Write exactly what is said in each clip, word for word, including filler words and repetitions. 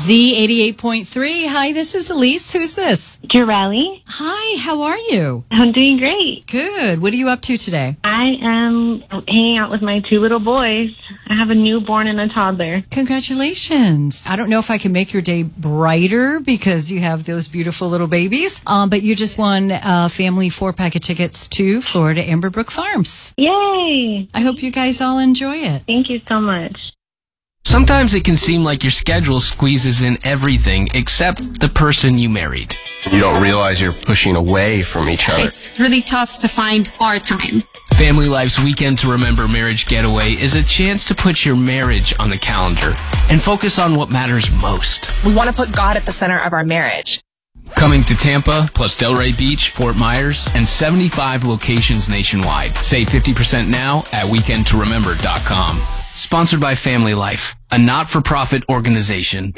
Z eighty-eight point three. Hi, this is Elise. Who's this? Jirelli. Hi, how are you? I'm doing great. Good. What are you up to today? I am hanging out with my two little boys. I have a newborn and a toddler. Congratulations. I don't know if I can make your day brighter because you have those beautiful little babies, um, but you just won a family four-pack of tickets to Florida Amberbrook Farms. Yay! I hope you guys all enjoy it. Thank you so much. Sometimes it can seem like your schedule squeezes in everything except the person you married. You don't realize you're pushing away from each other. It's really tough to find our time. Family Life's Weekend to Remember Marriage Getaway is a chance to put your marriage on the calendar and focus on what matters most. We want to put God at the center of our marriage. Coming to Tampa, plus Delray Beach, Fort Myers, and seventy-five locations nationwide. Save fifty percent now at weekend to remember dot com. Sponsored by Family Life, a not-for-profit organization.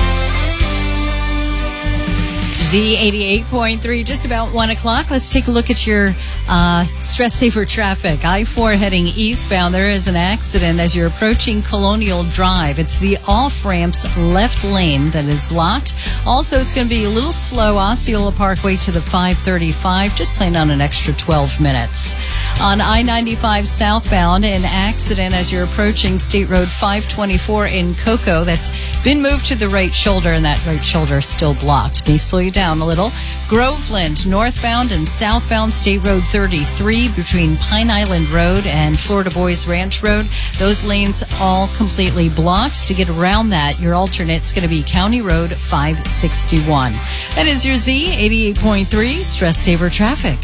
Z eighty-eight point three, just about one o'clock. Let's take a look at your uh, stress-saver traffic. I four heading eastbound. There is an accident as you're approaching Colonial Drive. It's the off-ramp's left lane that is blocked. Also, it's going to be a little slow. Osceola Parkway to the five thirty-five. Just plan on an extra twelve minutes. On I ninety-five southbound, an accident as you're approaching State Road five twenty-four in Cocoa. That's been moved to the right shoulder, and that right shoulder is still blocked. May slow you down a little. Groveland, northbound and southbound State Road thirty-three between Pine Island Road and Florida Boys Ranch Road. Those lanes all completely blocked. To get around that, your alternate's going to be County Road five sixty-one. That is your Z eighty-eight point three Stress Saver Traffic.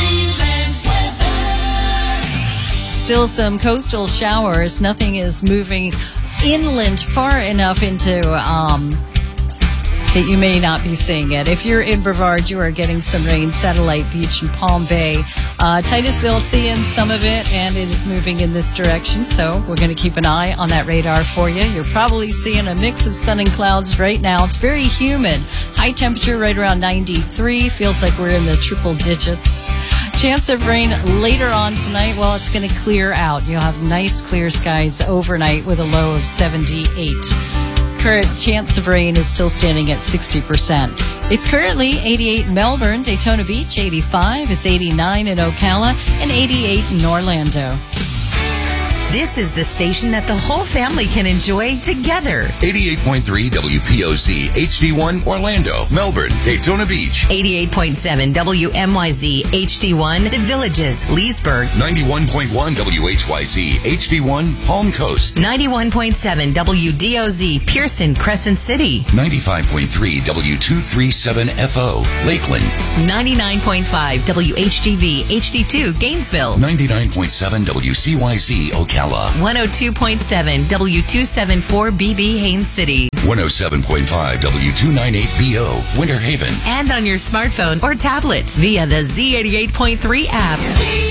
Still some coastal showers. Nothing is moving inland far enough into um, that you may not be seeing it. If you're in Brevard, you are getting some rain. Satellite Beach and Palm Bay. Uh, Titusville seeing some of it, and it is moving in this direction, so we're going to keep an eye on that radar for you. You're probably seeing a mix of sun and clouds right now. It's very humid. High temperature right around ninety-three. Feels like we're in the triple digits. Chance of rain later on tonight. Well, it's going to clear out. You'll have nice clear skies overnight with a low of seventy-eight. Current chance of rain is still standing at sixty percent. It's currently eighty-eight in Melbourne, Daytona Beach, eighty-five. It's eighty-nine in Ocala and eighty-eight in Orlando. This is the station that the whole family can enjoy together. eighty-eight point three W P O Z H D one Orlando, Melbourne, Daytona Beach. eighty-eight point seven W M Y Z H D one The Villages, Leesburg. ninety-one point one W H Y Z H D one Palm Coast. ninety-one point seven W D O Z Pearson, Crescent City. ninety-five point three W two thirty-seven F O Lakeland. ninety-nine point five W H G V H D two Gainesville. ninety-nine point seven W C Y Z Ocala. one oh two point seven W two seventy-four B B Haines City. one oh seven point five W two ninety-eight B O Winter Haven. And on your smartphone or tablet via the Z eighty-eight point three app.